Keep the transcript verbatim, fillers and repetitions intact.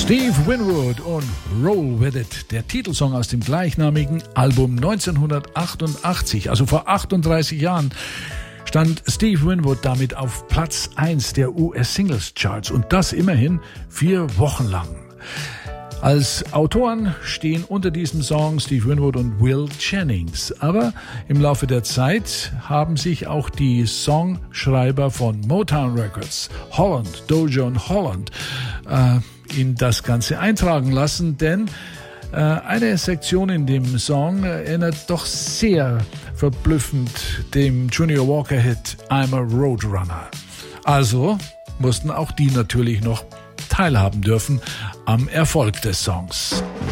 Steve Winwood und Roll With It, der Titelsong aus dem gleichnamigen Album neunzehnhundertachtundachtzig, also vor achtunddreißig Jahren, stand Steve Winwood damit auf Platz eins der U S-Singles-Charts und das immerhin vier Wochen lang. Als Autoren stehen unter diesem Song Steve Winwood und Will Jennings. Aber im Laufe der Zeit haben sich auch die Songschreiber von Motown Records, Holland, Dozier und Holland, äh, in das Ganze eintragen lassen, denn äh, eine Sektion in dem Song erinnert doch sehr verblüffend dem Junior Walker-Hit I'm a Roadrunner. Also mussten auch die natürlich noch teilhaben dürfen am Erfolg des Songs.